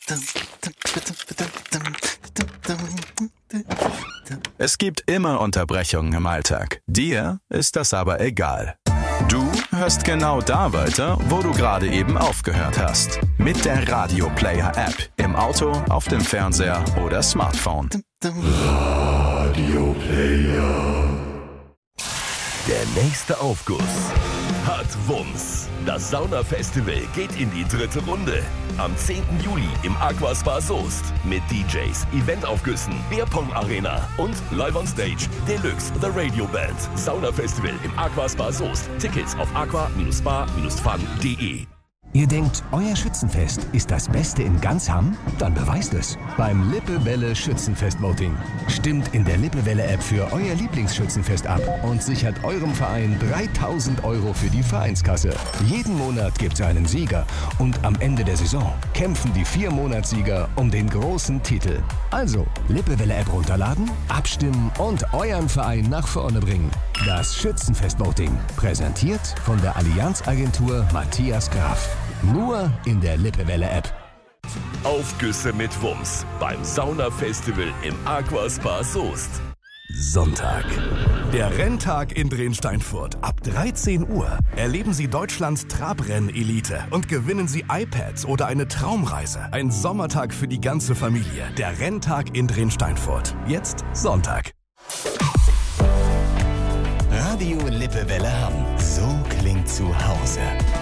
Es gibt immer Unterbrechungen im Alltag. Dir ist das aber egal. Du hörst genau da weiter, wo du gerade eben aufgehört hast. Mit der Radio Player App. Im Auto, auf dem Fernseher oder Smartphone. Radio Player. Der nächste Aufguss hat Wumms. Das Sauna-Festival geht in die 3. Runde. Am 10. Juli im Aquaspa Soest. Mit DJs, Eventaufgüssen, Bierpong-Arena und Live on Stage Deluxe The Radio Band. Sauna-Festival im Aquaspa Soest. Tickets auf aqua-spa-fun.de. Ihr denkt, euer Schützenfest ist das Beste in ganz Hamm? Dann beweist es beim Lippewelle Schützenfest-Voting. Stimmt in der Lippewelle-App für euer Lieblingsschützenfest ab und sichert eurem Verein 3.000 € für die Vereinskasse. Jeden Monat gibt es einen Sieger und am Ende der Saison kämpfen die 4 Monatssieger um den großen Titel. Also, Lippewelle-App runterladen, abstimmen und euren Verein nach vorne bringen. Das Schützenfest-Voting, präsentiert von der Allianz-Agentur Matthias Graf. Nur in der Lippewelle-App. Aufgüsse mit Wumms beim Sauna-Festival im Aquaspa Soest. Sonntag. Der Renntag in Drensteinfurt. Ab 13 Uhr erleben Sie Deutschlands Trabrenn-Elite und gewinnen Sie iPads oder eine Traumreise. Ein Sommertag für die ganze Familie. Der Renntag in Drensteinfurt. Jetzt Sonntag. Radio Lippewelle Hamm. So klingt zu Hause.